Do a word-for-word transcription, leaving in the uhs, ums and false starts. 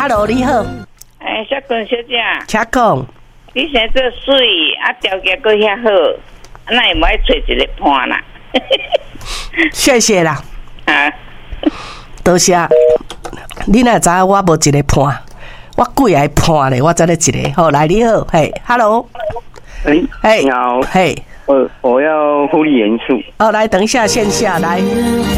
，Hello， 你好。 哎，小坤小姐， 请讲。 你现在做水啊，条件搁遐好，那也莫爱找一个伴啦。 谢谢啦。 啊， 多谢。你哪知我无一个伴，我贵爱伴咧，我才咧一个。好，来你好，嘿 ，Hello。 哎， 嘿， 你好， 嘿， 我我要护理元素。 哦，来，等一下线下来。